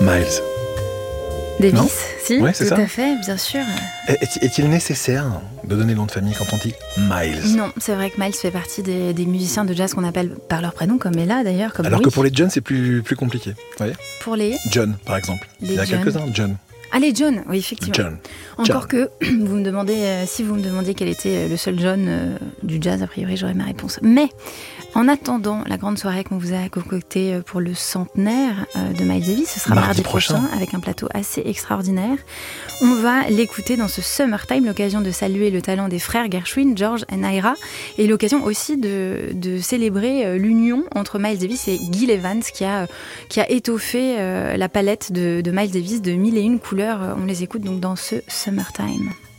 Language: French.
Miles. Davis, Non si, Ouais, c'est tout ça. à fait, bien sûr. Est-il nécessaire de donner le nom de famille quand on dit Miles ? Non, c'est vrai que Miles fait partie des musiciens de jazz qu'on appelle par leur prénom, comme Ella d'ailleurs, comme Alors Louis. que pour les John, c'est plus compliqué. Vous voyez ? Pour les... John, par exemple. Les Il y a John. quelques-uns, John. Ah, les John, oui, effectivement. John. Encore John. que, vous me demandez, si vous me demandiez quel était le seul John du jazz, a priori j'aurais ma réponse. Mais en attendant la grande soirée qu'on vous a concoctée pour le centenaire de Miles Davis, ce sera mardi prochain avec un plateau assez extraordinaire. On va l'écouter dans ce Summertime, l'occasion de saluer le talent des frères Gershwin, George et Ira, et l'occasion aussi de célébrer l'union entre Miles Davis et Gil Evans qui a étoffé la palette de Miles Davis de 1001 couleurs. On les écoute donc dans ce Summertime.